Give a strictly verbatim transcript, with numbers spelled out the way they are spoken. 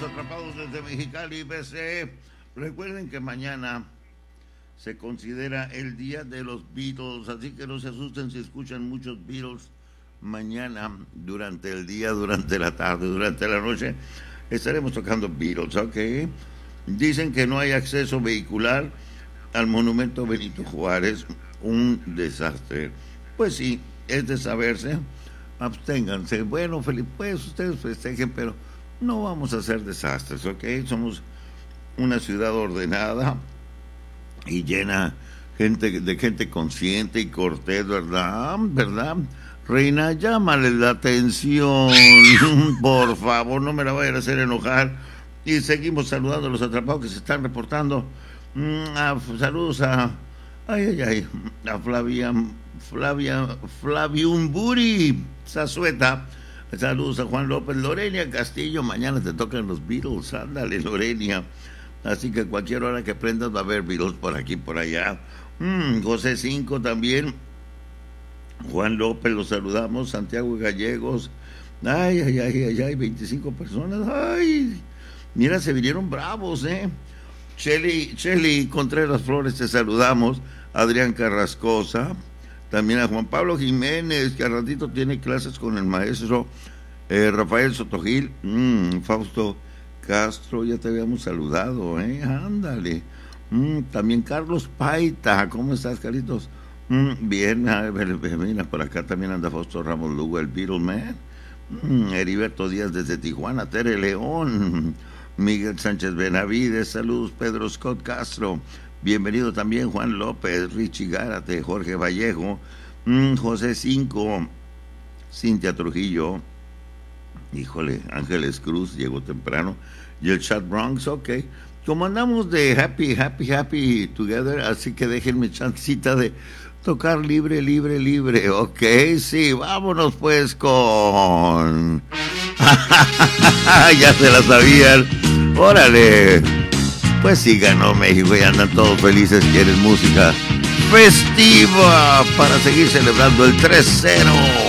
Atrapados desde Mexicali, B C. Recuerden que mañana se considera el día de los Beatles, así que no se asusten si escuchan muchos Beatles mañana, durante el día, durante la tarde, durante la noche. Estaremos tocando Beatles, ¿ok? Dicen que no hay acceso vehicular al monumento Benito Juárez, un desastre. Pues sí, es de saberse, absténganse. Bueno, Felipe, pues ustedes festejen, pero no vamos a hacer desastres, ¿ok? Somos una ciudad ordenada y llena gente, de gente consciente y cortés, ¿verdad? ¿Verdad? Reina, llámale la atención, por favor, no me la vayan a hacer enojar. Y seguimos saludando a los atrapados que se están reportando. Ah, saludos a, ay, ay, ay, a Flavia, Flavia, Flavium Buri, Zazueta. Saludos a Juan López, Lorenia Castillo, mañana te tocan los Beatles, ándale Lorenia, así que cualquier hora que prendas va a haber Beatles por aquí, por allá. Mm, José Cinco también, Juan López, los saludamos, Santiago Gallegos, ay, ay, ay, ay, ay, veinticinco personas, ay, mira, se vinieron bravos, eh. Cheli, Cheli Contreras Flores, te saludamos, Adrián Carrascosa, también a Juan Pablo Jiménez, que al ratito tiene clases con el maestro eh, Rafael Sotojil, mm, Fausto Castro, ya te habíamos saludado, eh, ándale, mm, también Carlos Paita, ¿cómo estás, Carlitos? Mm, bien, a ver, mira, por acá también anda Fausto Ramos Lugo, el Beatleman, mm, Heriberto Díaz desde Tijuana, Tere León, Miguel Sánchez Benavides, saludos, Pedro Scott Castro, bienvenido también Juan López, Richie Gárate, Jorge Vallejo, mmm, José Cinco, Cintia Trujillo, híjole, Ángeles Cruz, llegó temprano, y el Chat Bronx, ok, como andamos de happy, happy, happy together, así que déjenme chancita de tocar libre, libre, libre, ok, sí, vámonos pues con... ya se la sabían, órale. Pues sí, ganó México y andan todos felices. Quieren música festiva para seguir celebrando el tres cero.